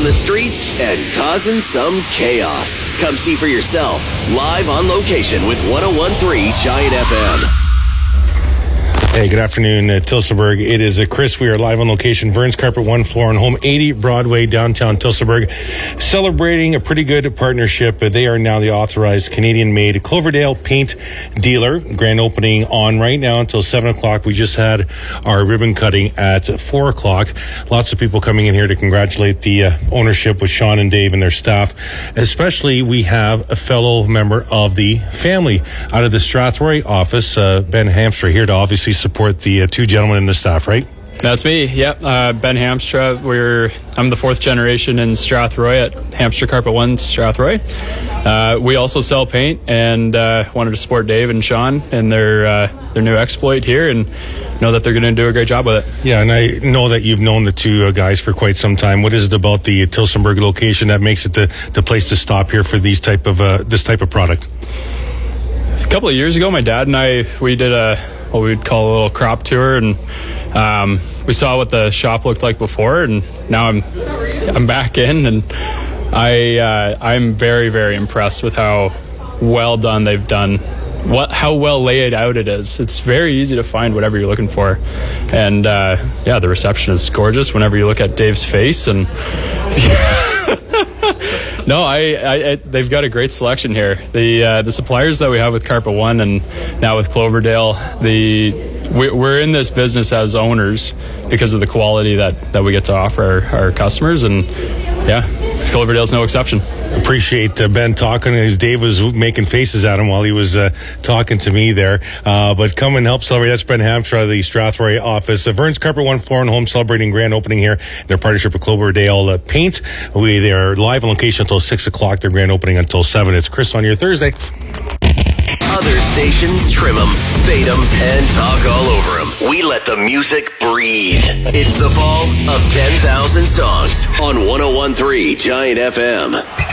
on the streets and causing some chaos. Come see for yourself, live on location with 101.3 Giant FM. Hey, good afternoon, Tillsonburg. It is Chris. We are live on location. Vern's Carpet One, Floor and Home, 80 Broadway, downtown Tillsonburg, celebrating a pretty good partnership. They are now the authorized Canadian-made Cloverdale paint dealer. Grand opening on right now until 7 o'clock. We just had our ribbon cutting at 4 o'clock. Lots of people coming in here to congratulate the ownership with Sean and Dave and their staff. Especially, we have a fellow member of the family out of the Strathroy office, Ben Hamstra, here to obviously support the two gentlemen in the staff, right? That's me, yep. Ben Hamstra. I'm the fourth generation in Strathroy at Hamstra Carpet One, Strathroy. We also sell paint and wanted to support Dave and Sean in their new exploit here and know that they're going to do a great job with it. Yeah, and I know that you've known the two guys for quite some time. What is it about the Tillsonburg location that makes it the place to stop here for this type of product? A couple of years ago, my dad and we did what we would call a little crop tour, and we saw what the shop looked like before, and now I'm back in, and I'm very, very impressed with how well done they've done, how well laid out it is. It's very easy to find whatever you're looking for, and the reception is gorgeous whenever you look at Dave's face, and no, they've got a great selection here. The suppliers that we have with Carpet One and now with Cloverdale, we're in this business as owners because of the quality that we get to offer our customers, and Cloverdale's no exception. Appreciate Ben talking, as Dave was making faces at him while he was talking to me there. But come and help celebrate. That's Ben Hamstra, the Strathroy office. Vern's Carpet One, Floor and Home, celebrating grand opening here. Their partnership with Cloverdale Paint. They are live on location until 6 o'clock. Their grand opening until 7. It's Chris on your Thursday. Other stations trim them, fade them, and talk all over them. We let the music breathe. It's the fall of 10,000 songs on 101.3 Giant FM.